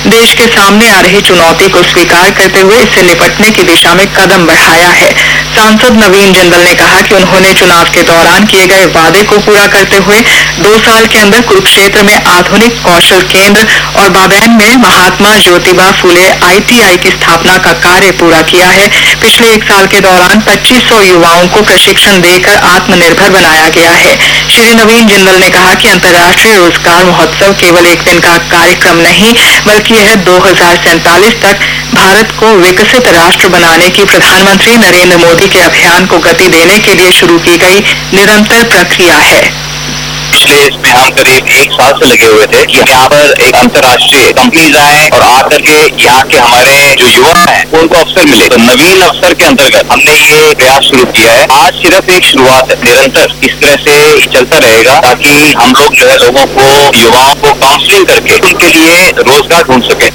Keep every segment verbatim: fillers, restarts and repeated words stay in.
देश के सामने आ रही चुनौती को स्वीकार करते हुए इससे निपटने की दिशा में कदम बढ़ाया है। सांसद नवीन जिंदल ने कहा कि उन्होंने चुनाव के दौरान किए गए वादे को पूरा करते हुए दो साल के अंदर कुरुक्षेत्र में आधुनिक कौशल केंद्र और बाबैन में Mahatma Jyotiba Phule I T I की स्थापना का कार्य पूरा किया है। पिछले एक साल के दौरान पच्चीस सौ युवाओं को प्रशिक्षण देकर आत्मनिर्भर बनाया गया है। श्री नवीन जिंदल ने कहा कि अंतर्राष्ट्रीय रोजगार महोत्सव केवल एक दिन का कार्यक्रम नहीं, बल्कि यह दो हजार सैंतालीस तक भारत को विकसित राष्ट्र बनाने की प्रधानमंत्री नरेंद्र मोदी के अभियान को गति देने के लिए शुरू की गई निरंतर प्रक्रिया है। पिछले इसमें हम करीब एक साल से लगे हुए थे कि यहाँ पर एक अंतर्राष्ट्रीय कंपनीज आए और आकर के यहाँ के हमारे जो युवा हैं उनको अवसर मिले। तो नवीन अवसर के अंतर्गत हमने ये प्रयास शुरू किया है। आज सिर्फ एक शुरुआत है, निरंतर इस तरह से चलता रहेगा ताकि हम लोग जो है लोगों को, युवाओं को काउंसलिंग करके उनके लिए रोजगार ढूंढ सके।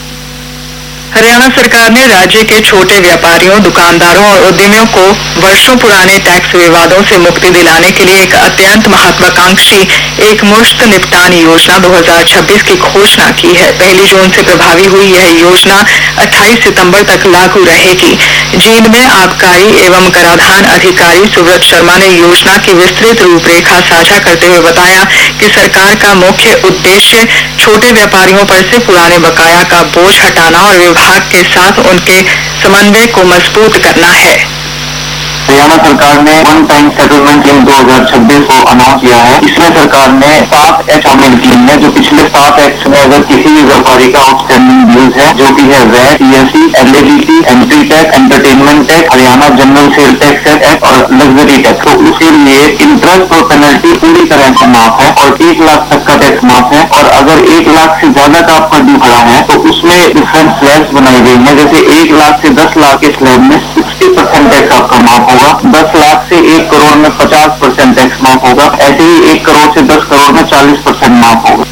हरियाणा सरकार ने राज्य के छोटे व्यापारियों, दुकानदारों और उद्यमियों को वर्षों पुराने टैक्स विवादों से मुक्ति दिलाने के लिए एक अत्यंत महत्वाकांक्षी एक मुश्त निपटान योजना दो हजार छब्बीस की घोषणा की है। पहली जून से प्रभावी हुई यह योजना अट्ठाईस सितंबर तक लागू रहेगी। जींद में आबकारी एवं कराधान अधिकारी सुब्रत शर्मा ने योजना की विस्तृत रूपरेखा साझा करते हुए बताया कि सरकार का मुख्य उद्देश्य छोटे व्यापारियों पर से पुराने बकाया का बोझ हटाना और विभाग के साथ उनके समन्वय को मजबूत करना है। हरियाणा सरकार ने वन टाइम सेटलमेंट स्कीम दो हजार छब्बीस को अनाउंस किया है। इसमें सरकार ने सात एक्ट शामिल किए हैं। जो पिछले सात एक्ट में अगर किसी भी व्यापारी का आउटस्टैंडिंग बिल्स है, जो कि है VAT, T S C, L A D T, entry tax, entertainment tax, Haryana general sale tax act और लग्जरी टैक्स, तो उसके लिए इंटरेस्ट और पेनल्टी पूरी तरह से माफ है और एक लाख तक का टैक्स माफ है। और अगर एक लाख से ज्यादा का आपका ड्यू खड़ा है तो उसमें डिफरेंट स्लैब्स बनाई गई है। जैसे एक लाख से दस लाख के स्लैब में सिक्सटी परसेंट टैक्स आपका माफ होगा, दस लाख से एक करोड़ में पचास परसेंट टैक्स माफ होगा, ऐसे ही एक करोड़ से दस करोड़ में चालीस परसेंट माफ होगा।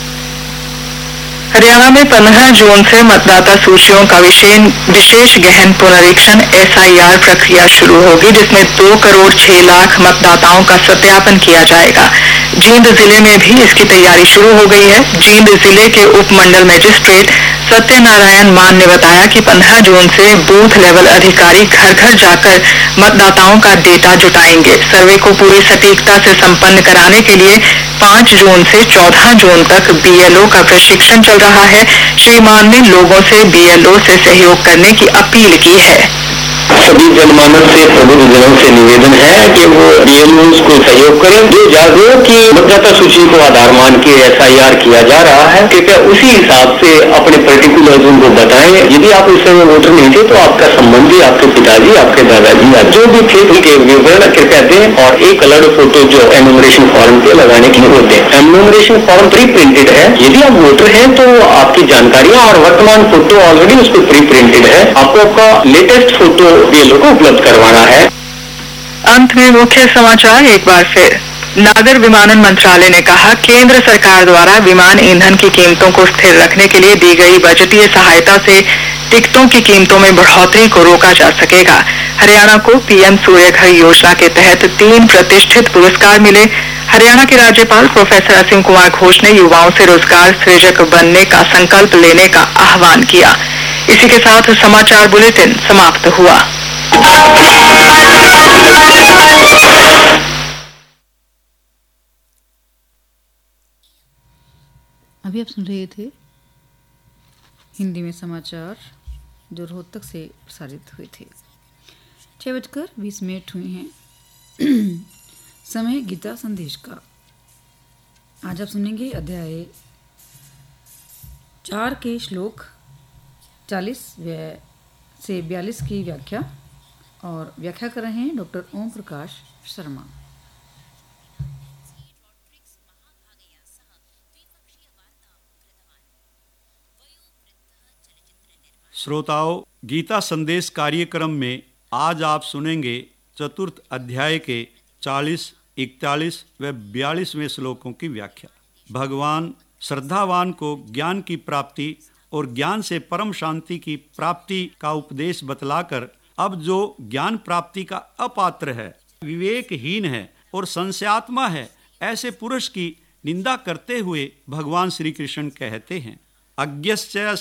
हरियाणा में पंद्रह जून से मतदाता सूचियों का विशेष गहन पुनरीक्षण एस आई आर प्रक्रिया शुरू होगी, जिसमें दो करोड़ छह लाख मतदाताओं का सत्यापन किया जाएगा। जींद जिले में भी इसकी तैयारी शुरू हो गई है। जींद जिले के उप मंडल मजिस्ट्रेट सत्यनारायण मान ने बताया कि पंद्रह जून से बूथ लेवल अधिकारी घर घर जाकर मतदाताओं का डेटा जुटाएंगे। सर्वे को पूरी सटीकता से संपन्न कराने के लिए पाँच जून से चौदह जून तक बी एल ओ का प्रशिक्षण चल रहा है। श्री मान ने लोगों से बी एल ओ से सहयोग करने की अपील की है। सभी जनमानस से, प्रबुद्धजनों से निवेदन है कि वो बी एल ओज़ को सहयोग करें। जो जागरूक की मतदाता सूची को आधार मान के एस आई आर किया जा रहा है, कृपया उसी हिसाब से अपने पर्टिकुलर्स उनको बताएं। यदि आप उस समय वोटर नहीं थे तो आपका संबंधी, आपके पिताजी, आपके दादाजी, जो भी थे उनके विवरण कृपया दें और एक कलर्ड फोटो जो एनुमरेशन फॉर्म पे लगाने के लिए वो दें। एनुमरेशन फॉर्म प्री प्रिंटेड है। यदि आप वोटर हैं तो आपकी जानकारियां और वर्तमान फोटो ऑलरेडी उस पर प्री प्रिंटेड है। आपको आपका लेटेस्ट फोटो बीएलओ को उपलब्ध करवाना है। अंत में मुख्य समाचार एक बार फिर। नागर विमानन मंत्रालय ने कहा, केंद्र सरकार द्वारा विमान ईंधन की कीमतों को स्थिर रखने के लिए दी गई बजटीय सहायता से टिकटों की कीमतों में बढ़ोतरी को रोका जा सकेगा। हरियाणा को पी एम सूर्य घर योजना के तहत तीन प्रतिष्ठित पुरस्कार मिले। हरियाणा के राज्यपाल प्रोफेसर असीम कुमार घोष ने युवाओं से रोजगार सृजक बनने का संकल्प लेने का आह्वान किया। इसी के साथ समाचार बुलेटिन समाप्त हुआ। अभी आप सुन रहे थे हिंदी में समाचार जो रोहतक से प्रसारित हुए थे। छः बजकर बीस मिनट हुए हैं। समय गीता संदेश का। आज आप सुनेंगे अध्याय चार के श्लोक चालीस से बयालीस की व्याख्या और व्याख्या कर रहे हैं डॉक्टर ओम प्रकाश शर्मा। श्रोताओं, गीता संदेश कार्यक्रम में आज आप सुनेंगे चतुर्थ अध्याय के चालीस, इकतालीस व बयालीसवें श्लोकों की व्याख्या। भगवान श्रद्धावान को ज्ञान की प्राप्ति और ज्ञान से परम शांति की प्राप्ति का उपदेश बतलाकर अब जो ज्ञान प्राप्ति का अपात्र है, विवेकहीन है और संशयात्मा है, ऐसे पुरुष की निंदा करते हुए भगवान श्री कृष्ण कहते हैं, अज्ञस्य